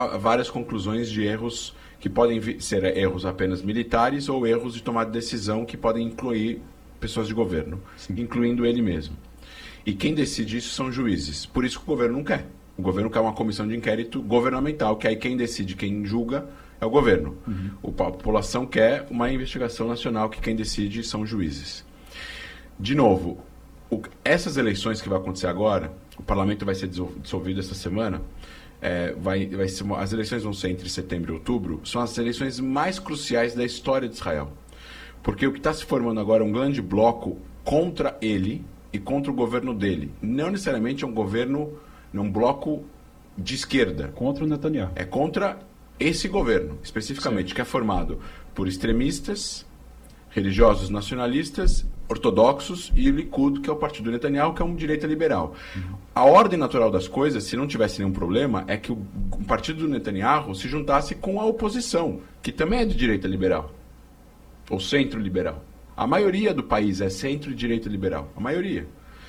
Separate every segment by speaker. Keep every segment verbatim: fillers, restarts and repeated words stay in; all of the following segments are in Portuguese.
Speaker 1: várias conclusões de erros que podem ser erros apenas militares ou erros de tomada de decisão que podem incluir pessoas de governo, Sim. incluindo ele mesmo. E quem decide isso são juízes. Por isso que o governo não quer. O governo quer uma comissão de inquérito governamental, que aí quem decide, quem julga, é o governo. Uhum. A população quer uma investigação nacional, que quem decide são juízes. De novo, o, essas eleições que vai acontecer agora, o parlamento vai ser dissolvido essa semana, é, vai, vai ser, as eleições vão ser entre setembro e outubro, são as eleições mais cruciais da história de Israel. Porque o que está se formando agora é um grande bloco contra ele e contra o governo dele. Não necessariamente é um governo, um bloco de esquerda.
Speaker 2: Contra o Netanyahu.
Speaker 1: É contra esse governo, especificamente, Sim. que é formado por extremistas, religiosos nacionalistas, ortodoxos e o Likud, que é o partido do Netanyahu, que é um direita liberal. Uhum. A ordem natural das coisas, se não tivesse nenhum problema, é que o, o partido do Netanyahu se juntasse com a oposição, que também é de direita liberal, ou centro-liberal. A maioria do país é centro e direita liberal, a maioria.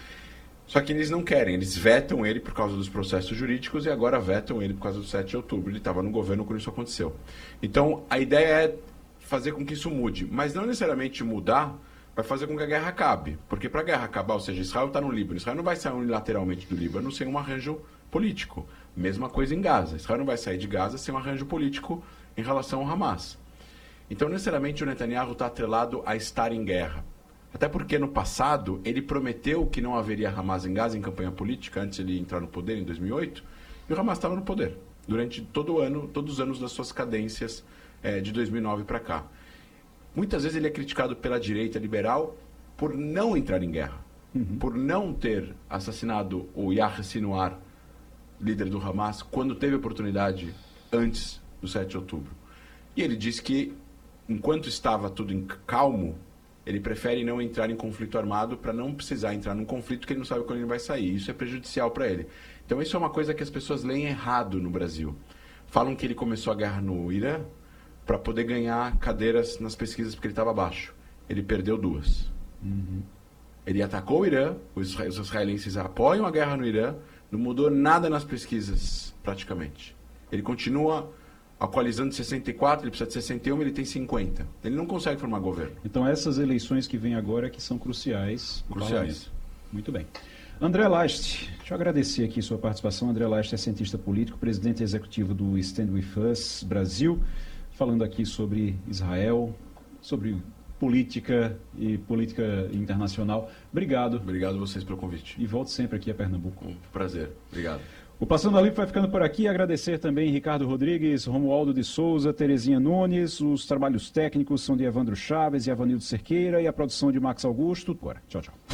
Speaker 1: Só que eles não querem, eles vetam ele por causa dos processos jurídicos e agora vetam ele por causa do sete de outubro. Ele estava no governo quando isso aconteceu. Então, a ideia é fazer com que isso mude, mas não necessariamente mudar vai fazer com que a guerra acabe. Porque para a guerra acabar, ou seja, Israel está no Líbano, Israel não vai sair unilateralmente do Líbano sem um arranjo político. Mesma coisa em Gaza. Israel não vai sair de Gaza sem um arranjo político em relação ao Hamas. Então, necessariamente, o Netanyahu está atrelado a estar em guerra. Até porque, no passado, ele prometeu que não haveria Hamas em Gaza em campanha política, antes de ele entrar no poder, em dois mil e oito, e o Hamas estava no poder, durante todo o ano, todos os anos das suas cadências é, de dois mil e nove para cá. Muitas vezes ele é criticado pela direita liberal por não entrar em guerra, uhum. por não ter assassinado o Yahya Sinwar, líder do Hamas, quando teve oportunidade antes do sete de outubro. E ele disse que, enquanto estava tudo em calmo, ele prefere não entrar em conflito armado para não precisar entrar num conflito que ele não sabe quando ele vai sair. Isso é prejudicial para ele. Então isso é uma coisa que as pessoas leem errado no Brasil. Falam que ele começou a guerra no Irã para poder ganhar cadeiras nas pesquisas porque ele estava abaixo. Ele perdeu duas. Uhum. Ele atacou o Irã, os israelenses apoiam a guerra no Irã, não mudou nada nas pesquisas praticamente. Ele continua atualizando de sessenta e quatro, ele precisa de sessenta e um, ele tem cinquenta. Ele não consegue formar governo.
Speaker 2: Então essas eleições que vêm agora que são cruciais.
Speaker 1: Cruciais.
Speaker 2: Muito bem. André Leist, deixa eu agradecer aqui sua participação. André Leist é cientista político, presidente executivo do Stand With Us Brasil, falando aqui sobre Israel, sobre política e política internacional. Obrigado.
Speaker 1: Obrigado a vocês pelo convite.
Speaker 2: E volte sempre aqui a Pernambuco.
Speaker 1: Um prazer. Obrigado.
Speaker 2: O Passando a Limpo vai ficando por aqui. Agradecer também Ricardo Rodrigues, Romualdo de Souza, Terezinha Nunes. Os trabalhos técnicos são de Evandro Chaves e Avanildo Cerqueira e a produção de Max Augusto. Agora, tchau, tchau.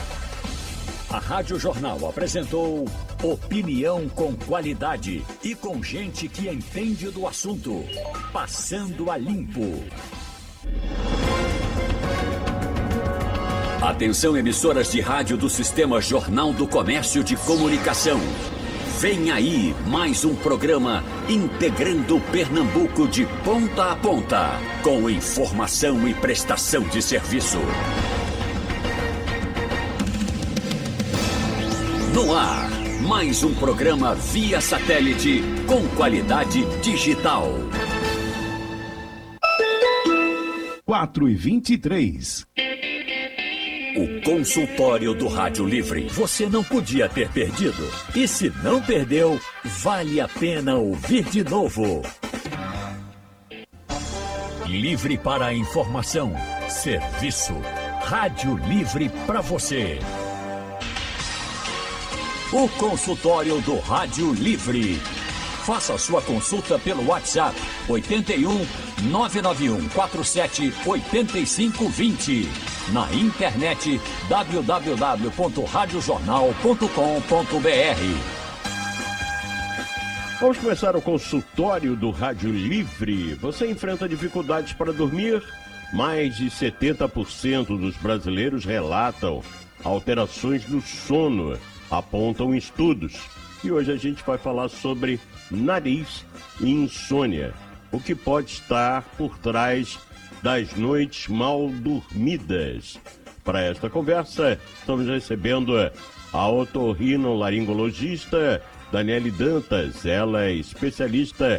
Speaker 3: A Rádio Jornal apresentou opinião com qualidade e com gente que entende do assunto. Passando a Limpo. Atenção, emissoras de rádio do Sistema Jornal do Comércio de Comunicação. Vem aí mais um programa integrando Pernambuco de ponta a ponta, com informação e prestação de serviço. No ar, mais um programa via satélite com qualidade digital.
Speaker 4: quatro e vinte e três.
Speaker 3: O consultório do Rádio Livre. Você não podia ter perdido. E se não perdeu, vale a pena ouvir de novo. Livre para a informação. Serviço. Rádio Livre para você. O consultório do Rádio Livre. Faça sua consulta pelo WhatsApp oito um nove nove um quatro sete oito cinco dois zero. Na internet w w w ponto rádio jornal ponto com ponto b r.
Speaker 5: Vamos começar o consultório do Rádio Livre. Você enfrenta dificuldades para dormir? Mais de setenta por cento dos brasileiros relatam alterações no sono, apontam estudos. E hoje a gente vai falar sobre nariz e insônia, o que pode estar por trás das noites mal dormidas. Para esta conversa, estamos recebendo a otorrinolaringologista Daniele Dantas, ela é especialista